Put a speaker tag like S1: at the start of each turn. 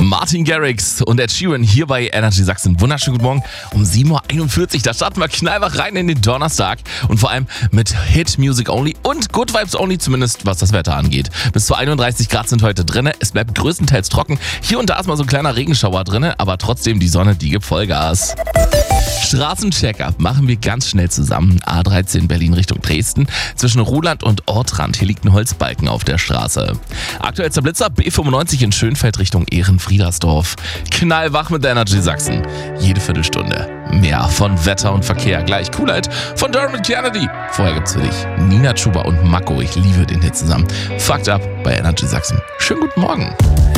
S1: Martin Garrix und Ed Sheeran hier bei Energy Sachsen. Wunderschönen guten Morgen um 7.41 Uhr. Da starten wir knallwach rein in den Donnerstag und vor allem mit Hit Music Only und Good Vibes Only, zumindest was das Wetter angeht. Bis zu 31 Grad sind heute drin. Es bleibt größtenteils trocken. Hier und da ist mal so ein kleiner Regenschauer drin, aber trotzdem die Sonne, die gibt Vollgas. Straßenchecker machen wir ganz schnell zusammen. A13 Berlin Richtung Dresden. Zwischen Ruhland und Ortrand. Hier liegt ein Holzbalken auf der Straße. Aktuellster Blitzer B95 in Schönfeld Richtung Ehrenfriedersdorf. Knallwach mit der Energy Sachsen. Jede Viertelstunde. Mehr von Wetter und Verkehr. Gleich Coolheit von Dermot Kennedy. Vorher gibt's für dich Nina Chuba und Mako. Ich liebe den Hit zusammen. Fucked Up bei Energy Sachsen. Schönen guten Morgen.